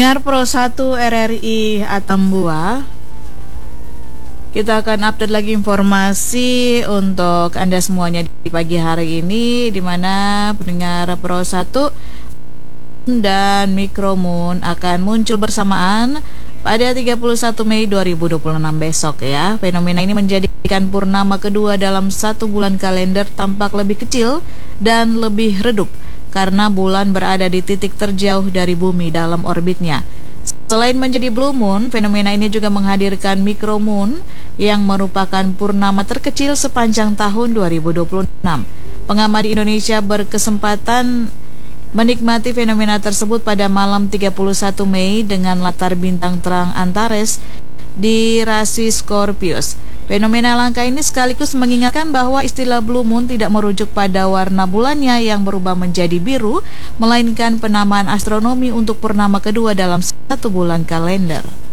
Pendengar Pro 1 RRI Atambua, kita akan update lagi informasi untuk Anda semuanya di pagi hari ini, di mana pendengar Pro 1 dan Micromoon akan muncul bersamaan pada 31 Mei 2026 besok ya. Fenomena ini menjadikan purnama kedua dalam satu bulan kalender tampak lebih kecil dan lebih redup karena bulan berada di titik terjauh dari bumi dalam orbitnya. Selain menjadi blue moon, fenomena ini juga menghadirkan micromoon yang merupakan purnama terkecil sepanjang tahun 2026. Pengamat di Indonesia berkesempatan menikmati fenomena tersebut pada malam 31 Mei dengan latar bintang terang Antares di rasi Scorpius. Fenomena langka ini sekaligus mengingatkan bahwa istilah blue moon tidak merujuk pada warna bulannya yang berubah menjadi biru, melainkan penamaan astronomi untuk purnama kedua dalam satu bulan kalender.